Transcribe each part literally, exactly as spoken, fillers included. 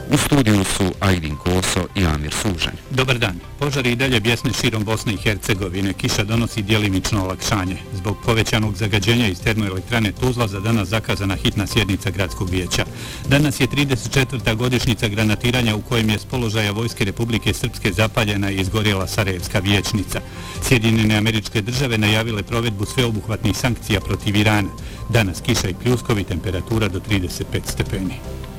U studiju su Ajdin Koso i Amir Sužanj. Dobar dan. Požari i dalje bjesne širom Bosne i Hercegovine. Kiša donosi djelimično olakšanje. Zbog povećanog zagađenja iz termoelektrane Tuzla za danas zakazana hitna sjednica gradskog vijeća. Danas je trideset četvrta godišnjica granatiranja u kojem je s položaja Vojske Republike Srpske zapaljena i izgorjela Sarajevska vijećnica. Sjedinjene Američke Države najavile provedbu sveobuhvatnih sankcija protiv Irana. Danas kiša i pljuskovi, temperatura do trideset pet stepeni.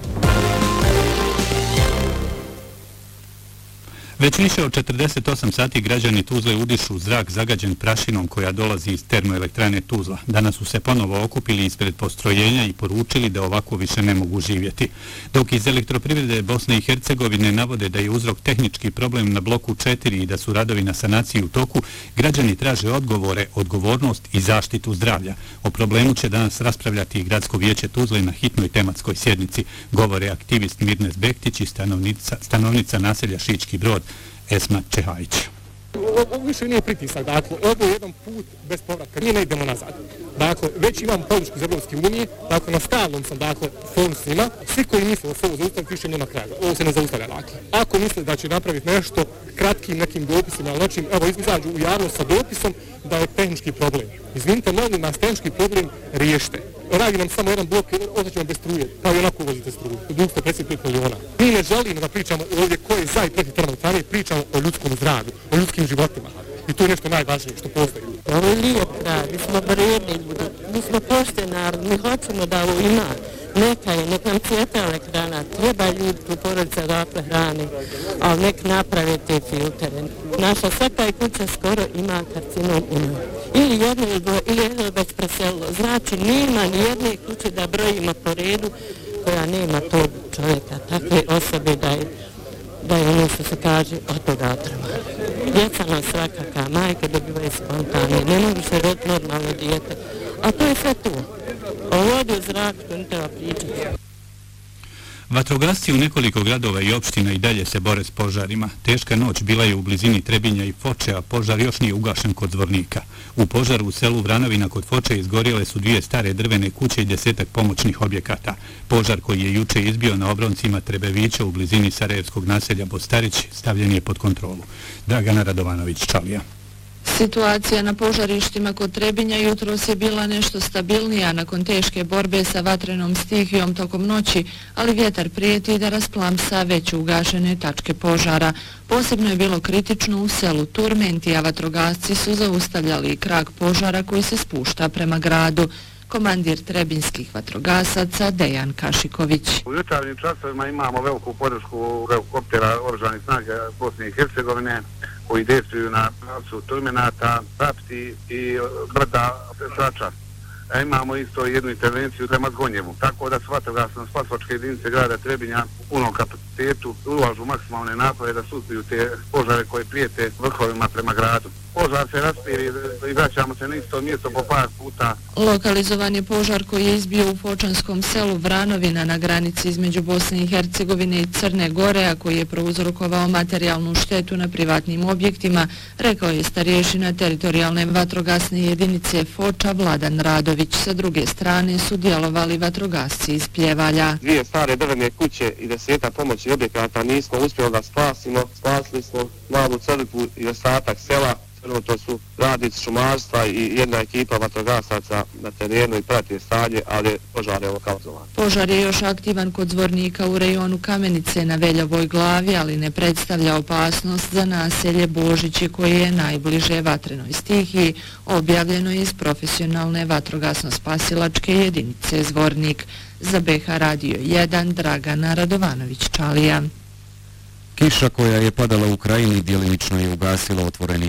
Već više od četrdeset osam sati građani Tuzle udišu zrak zagađen prašinom koja dolazi iz termoelektrane Tuzla. Danas su se ponovo okupili ispred postrojenja i poručili da ovako više ne mogu živjeti. Dok iz elektroprivrede Bosne i Hercegovine navode da je uzrok tehnički problem na bloku četiri i da su radovi na sanaciji u toku, građani traže odgovore, odgovornost i zaštitu zdravlja. O problemu će danas raspravljati i Gradsko vijeće Tuzle na hitnoj tematskoj sjednici, govore aktivist Mirnes Bektić i stanovnica, stanovnica naselja Šički Brod, Esma Čehajić. Ovo više nije pritisak, dakle, ovo je jedan put bez povratka, nije ne idemo nazad. Dakle, već imam podršku iz Evropske unije, dakle, na stalnom sam, dakle, forum s njima. Svi koji misle da se ovo zaustaviti, više nema kraja. Ovo se ne zaustavlja, dakle. Ako misle da će napraviti nešto kratkim nekim dopisima, ali nečim, evo, izađu u javnost sa dopisom da je tehnički problem. Izvinite, molim nas, tehnički problem riješite. Radi nam samo jedan blok, ostaćemo bez struje, kao i onako uvozite struju, dug sto pedeset pet miliona. Mi ne želimo da pričamo ovdje ko je za i protiv termoelektrane, pričamo o ljudskom zdravlju, o ljudskim životima. I to je nešto najvažnije što postoji. Ovo je lijep grad, mi smo vrijedni ljudi, mi smo pošteni narod, mi hoćemo da ovo ima. Neka je, nek nam cvjeta elektrana, treba ljudi u porodica datle hrane, ali nek naprave te filtere. Naša svaka je kuća skoro ima karcinom u njoj. Ili jedno ili dvoje, ili jedno već preselilo. Znači, nema ni jedne kuće da brojimo po redu koja nema tog čovjeka, takve osobe da je, da je ono što se kaže od toga otrova. Djeca nam svakaka, majke dobivaju spontane, ne mogu se roditi normalno dijete, a to je sve tu. O vodi u zraku to ne treba pričati. Vatrogasci u nekoliko gradova i opština i dalje se bore s požarima. Teška noć bila je u blizini Trebinja i Foče, a požar još nije ugašen kod Zvornika. U požaru u selu Vranovina kod Foče izgorjele su dvije stare drvene kuće i desetak pomoćnih objekata. Požar koji je juče izbio na obroncima Trebevića u blizini sarajevskog naselja Bostarić stavljen je pod kontrolu. Dragana Radovanović, Čalija. Situacija na požarištima kod Trebinja jutros je bila nešto stabilnija nakon teške borbe sa vatrenom stihijom tokom noći, ali vjetar prijeti da rasplamsa već ugašene tačke požara. Posebno je bilo kritično u selu Turmenti, a vatrogasci su zaustavljali krak požara koji se spušta prema gradu. Komandir trebinskih vatrogasaca Dejan Kašiković. U jutarnjim časovima imamo veliku podršku helikoptera oružanih snaga Bosne i Hercegovine koji dejstvuju na pravcu Turmenata, Rapti i brda Srača. A imamo isto jednu intervenciju prema Zgonjevu. Tako da su vatrogasno spasilačke jedinice grada Trebinja u punom kapacitetu ulažu maksimalne napore da suzbiju te požare koje prijete vrhovima prema gradu. Požar se raspiri i vraćamo se na isto mjesto po par puta. Lokalizovan je požar koji je izbio u fočanskom selu Vranovina na granici između Bosne i Hercegovine i Crne Gore, a koji je prouzrokovao materijalnu štetu na privatnim objektima, rekao je starješina teritorijalne vatrogasne jedinice Foča Vladan Radović. Sa druge strane su djelovali vatrogasci iz Pljevalja. Dvije stare drvene kuće i deseta pomoći objekata nismo uspjeli da spasimo. Spasili smo malu crkvu i ostatak sela. To su radnici šumarstva i jedna ekipa vatrogasaca na terenu i prati stanje, ali požar je lokalizovan. Požar je još aktivan kod Zvornika u rejonu Kamenice na Veljavoj glavi, ali ne predstavlja opasnost za naselje Božiće koje je najbliže vatrenoj stihiji, objavljeno iz profesionalne vatrogasno-spasilačke jedinice Zvornik. Za B H Radio jedan Dragana Radovanović, Čalija. Kiša koja je padala u krajini djelimično je ugasila otvoreni